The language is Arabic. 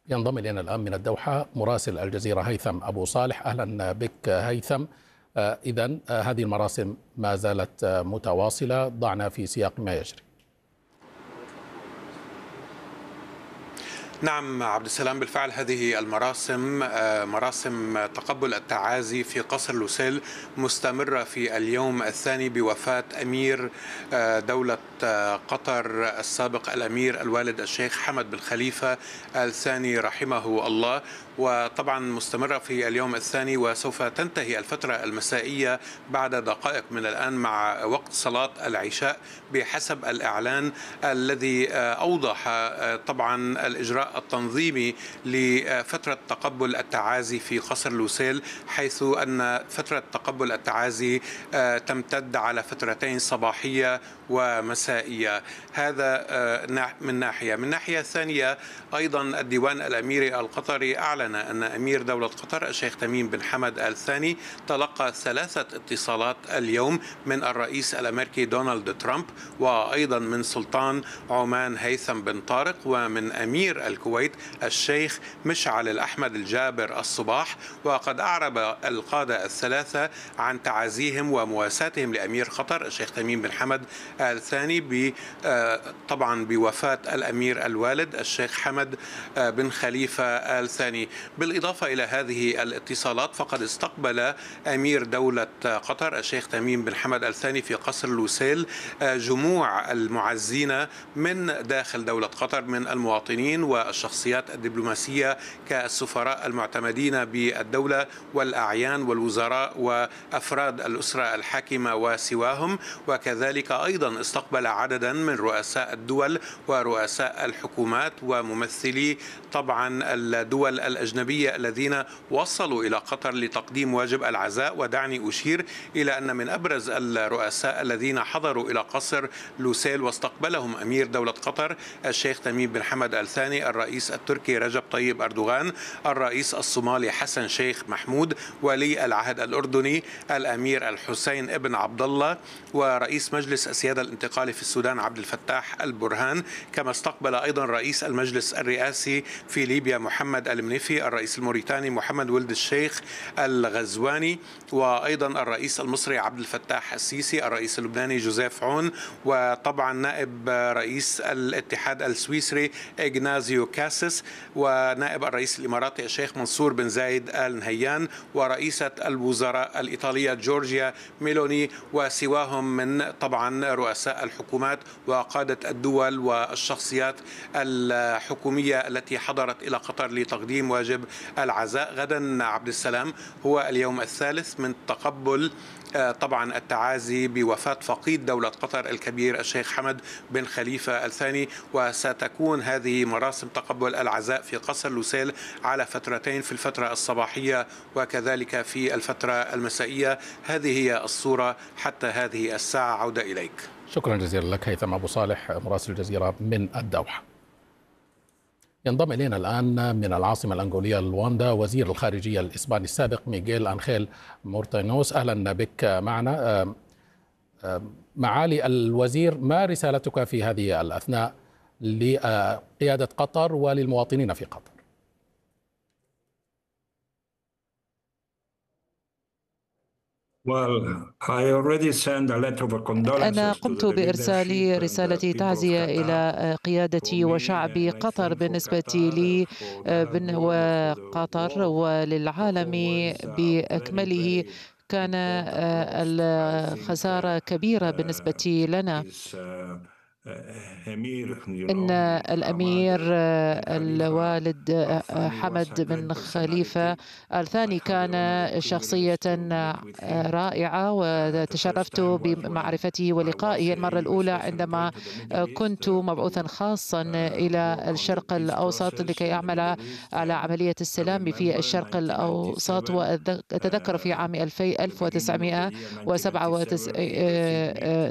ينضم إلينا الآن من الدوحة مراسل الجزيرة هيثم أبو صالح. أهلا بك هيثم. إذن هذه المراسم ما زالت متواصلة، ضعنا في سياق ما يجري. نعم عبد السلام، بالفعل هذه المراسم مراسم تقبل التعازي في قصر لوسيل مستمرة في اليوم الثاني بوفاة أمير دولة قطر السابق الأمير الوالد الشيخ حمد بن خليفة آل ثاني رحمه الله، وطبعا مستمرة في اليوم الثاني، وسوف تنتهي الفترة المسائية بعد دقائق من الآن مع وقت صلاة العشاء بحسب الإعلان الذي أوضح طبعا الإجراء التنظيمي لفترة تقبل التعازي في قصر لوسيل، حيث أن فترة تقبل التعازي تمتد على فترتين صباحية ومسائية. هذا من ناحية ثانية أيضا الديوان الأميري القطري أعلن أن أمير دولة قطر الشيخ تميم بن حمد آل ثاني تلقى 3 اتصالات اليوم من الرئيس الأمريكي دونالد ترامب، وأيضا من سلطان عمان هيثم بن طارق، ومن أمير الكويت الشيخ مشعل الأحمد الجابر الصباح. وقد أعرب القادة الثلاثة عن تعازيهم ومواساتهم لأمير قطر الشيخ تميم بن حمد آل ثاني طبعا بوفاة الأمير الوالد الشيخ حمد بن خليفة آل ثاني. بالإضافة إلى هذه الاتصالات فقد استقبل أمير دولة قطر الشيخ تميم بن حمد آل ثاني في قصر لوسيل جموع المعزين من داخل دولة قطر من المواطنين والشخصيات الدبلوماسية كالسفراء المعتمدين بالدولة والأعيان والوزراء وأفراد الأسرة الحاكمة وسواهم، وكذلك أيضا استقبل عددا من رؤساء الدول ورؤساء الحكومات وممثلي طبعا الدول الأجنبية الذين وصلوا إلى قطر لتقديم واجب العزاء. ودعني أشير إلى أن من أبرز الرؤساء الذين حضروا إلى قصر لوسيل واستقبلهم أمير دولة قطر الشيخ تميم بن حمد آل ثاني الرئيس التركي رجب طيب أردوغان، الرئيس الصومالي حسن شيخ محمود، ولي العهد الأردني الأمير الحسين ابن عبد الله، ورئيس مجلس السيادة الانتقالي في السودان عبد الفتاح البرهان. كما استقبل أيضا رئيس المجلس الرئاسي في ليبيا محمد المنيفي، الرئيس الموريتاني محمد ولد الشيخ الغزواني، وأيضا الرئيس المصري عبد الفتاح السيسي، الرئيس اللبناني جوزيف عون، وطبعا نائب رئيس الاتحاد السويسري إغنازيو كاسس، ونائب الرئيس الإماراتي الشيخ منصور بن زايد آل نهيان، ورئيسة الوزراء الإيطالية جورجيا ميلوني، وسواهم من طبعا رؤساء الحكومات وقادة الدول والشخصيات الحكومية التي حضرت إلى قطر لتقديم واجب العزاء. غدا عبد السلام هو اليوم الثالث من تقبل طبعا التعازي بوفاة فقيد دولة قطر الكبير الشيخ حمد بن خليفة الثاني، وستكون هذه مراسم تقبل العزاء في قصر لوسيل على فترتين، في الفترة الصباحية وكذلك في الفترة المسائية. هذه هي الصورة حتى هذه الساعة. عودة إليك. شكرا جزيلا لك هيثم أبو صالح مراسل الجزيرة من الدوحة. ينضم إلينا الآن من العاصمة الأنغولية لواندا وزير الخارجية الإسباني السابق ميغيل أنخيل مورتينوس. أهلا بك معنا. معالي الوزير، ما رسالتك في هذه الأثناء لقيادة قطر وللمواطنين في قطر؟ أنا قمت بإرسال رسالة تعزية إلى قيادة وشعب قطر بالنسبة لي وقطر وللعالم بأكمله. كان الخسارة كبيرة بالنسبة لنا. إن الأمير الوالد حمد بن خليفة آل ثاني كان شخصية رائعة، وتشرفت بمعرفته ولقائه المرة الأولى عندما كنت مبعوثا خاصا إلى الشرق الأوسط لكي أعمل على عملية السلام في الشرق الأوسط. وأتذكر في عام 1997